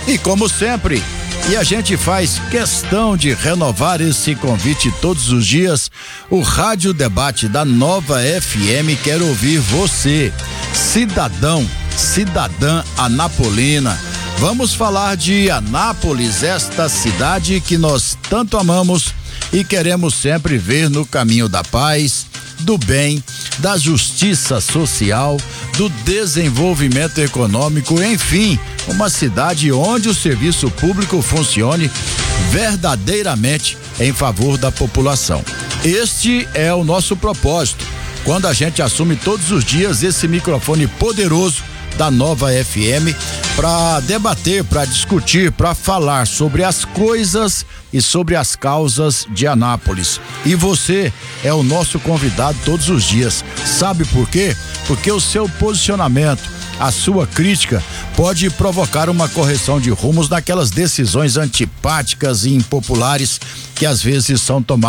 E como sempre, e a gente faz questão de renovar esse convite todos os dias, o Rádio Debate da Nova FM quer ouvir você, cidadão, cidadã anapolina. Vamos falar de Anápolis, esta cidade que nós tanto amamos e queremos sempre ver no caminho da paz, do bem, da justiça social, do desenvolvimento econômico, enfim, uma cidade onde o serviço público funcione verdadeiramente em favor da população. Este é o nosso propósito, quando a gente assume todos os dias esse microfone poderoso da Nova FM para debater, para discutir, para falar sobre as coisas e sobre as causas de Anápolis. E você é o nosso convidado todos os dias. Sabe por quê? Porque o seu posicionamento, a sua crítica pode provocar uma correção de rumos naquelas decisões antipáticas e impopulares que às vezes são tomadas